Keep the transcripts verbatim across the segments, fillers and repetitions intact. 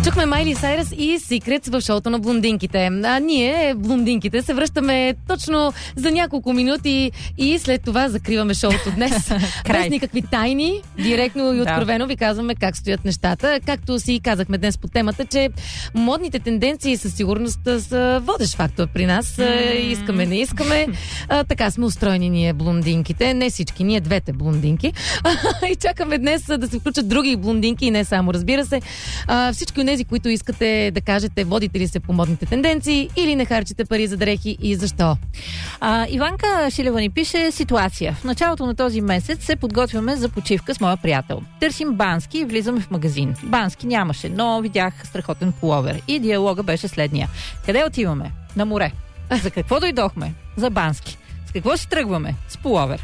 Чухме Майли Сайръс и Secrets в шоуто на блондинките. А ние, блондинките, се връщаме точно за няколко минути и след това закриваме шоуто днес. Без никакви тайни, директно и откровено ви казваме как стоят нещата. Както си казахме днес по темата, че модните тенденции със сигурност са водещ фактор при нас. Mm. Искаме, не искаме. А, така сме устроени ние, блондинките. Не всички, ние двете блондинки. И чакаме днес да се включат други блондинки и не само, разбира се. А, всички онези, които искате да кажете, водите ли се по модните тенденции или не харчите пари за дрехи и защо? А, Иванка Шилева ни пише ситуация. В началото на този месец се подготвяме за почивка с моя приятел. Търсим Бански и влизаме в магазин. Бански нямаше, но видях страхотен пуловер. И диалога беше следния. Къде отиваме? На море. За какво дойдохме? За Бански. С какво си тръгваме? С пуловер.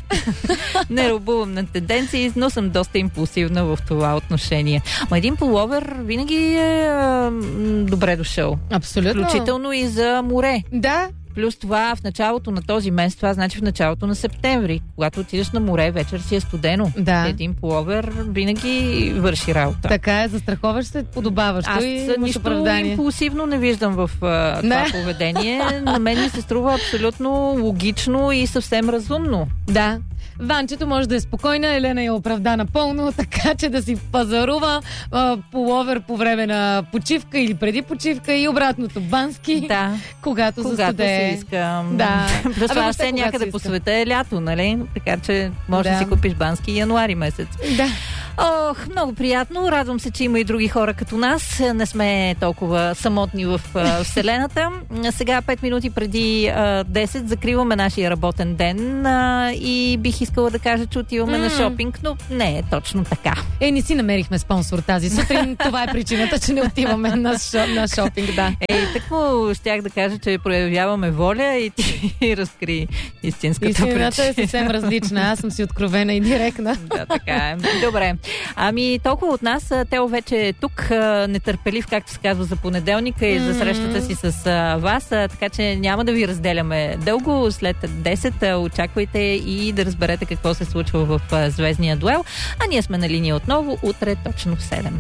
Не рубувам на тенденции, но съм доста импулсивна в това отношение. Ма един пуловер винаги е а, добре дошъл. Абсолютно. Включително и за море. Да. Плюс това в началото на този месец, това значи в началото на септември. Когато отидеш на море, вечер си е студено. Да. Един пуловер винаги върши работа. Така е, застраховаш се подобаващо. Аз и нищо оправдание. Импулсивно не виждам в а, това поведение. На мен ми се струва абсолютно логично и съвсем разумно. Да. Ванчето може да е спокойна, Елена е оправдана пълно, така че да си пазарува а, пуловер по време на почивка или преди почивка и обратното Бански, да. когато, когато застуде. си искам. Да. Плюс това все някъде по света е лято, нали? Така че може да, да си купиш Бански януари месец. Да. Ох, много приятно. Радвам се, че има и други хора като нас. Не сме толкова самотни в а, Вселената. Сега, пет минути преди а, десет, закриваме нашия работен ден а, и бих искала да кажа, че отиваме mm. на шопинг, но не е точно така. Е, не си намерихме спонсор тази сутрин. Това е причината, че не отиваме на, шо, на шопинг, да. Ей, тъкмо щях да кажа, че проявяваме воля и ти разкри истинската причина. Истината е съвсем различна. Аз съм си откровена и директна. Да, така е. Добре. Ами, толкова от нас. Тео вече е тук, нетърпелив, както се казва, за понеделника и за срещата си с вас, така че няма да ви разделяме дълго. След десет очаквайте и да разберете какво се случва в Звездния дуел. А ние сме на линия отново утре точно в седем.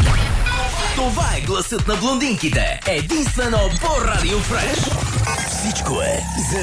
Това е гласът на блондинките. Единствено по Радио Фреш. Всичко е за